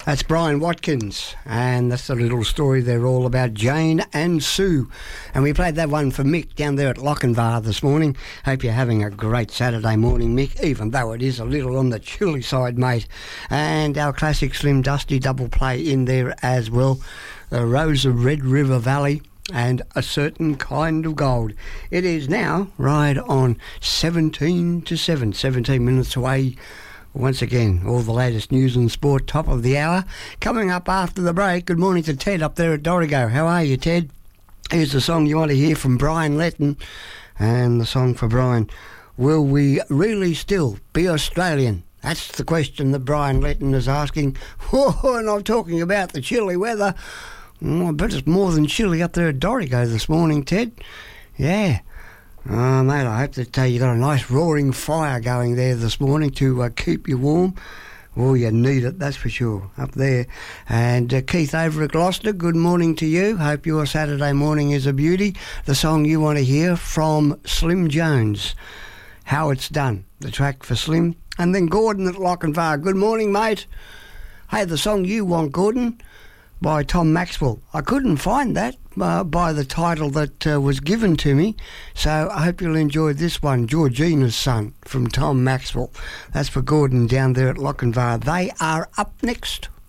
That's Brian Watkins, and that's the little story they're all about, Jane and Sue. And we played that one for Mick down there at Lochinvar this morning. Hope you're having a great Saturday morning, Mick, even though it is a little on the chilly side, mate. And our classic Slim Dusty double play in there as well. The Rose of Red River Valley and A Certain Kind of Gold. It is now right on 17 to 7, 17 minutes away. Once again, all the latest news and sport, top of the hour. Coming up after the break, good morning to Ted up there at Dorrigo. How are you, Ted? Here's the song you want to hear from Brian Letton. And the song for Brian, will we really still be Australian? That's the question that Brian Letton is asking. Oh, and I'm talking about the chilly weather. Oh, I bet it's more than chilly up there at Dorrigo this morning, Ted. Yeah. Oh, mate, I hope that you got a nice roaring fire going there this morning to keep you warm. Oh, you need it, that's for sure, up there. And Keith over at Gloucester, good morning to you. Hope your Saturday morning is a beauty. The song you want to hear from Slim Jones, How It's Done, the track for Slim. And then Gordon at Lochinvar, good morning, mate. Hey, the song you want, Gordon, by Tom Maxwell. I couldn't find that by the title that was given to me, so I hope you'll enjoy this one, Georgina's Son, from Tom Maxwell. That's for Gordon down there at Lochinvar. They are up next.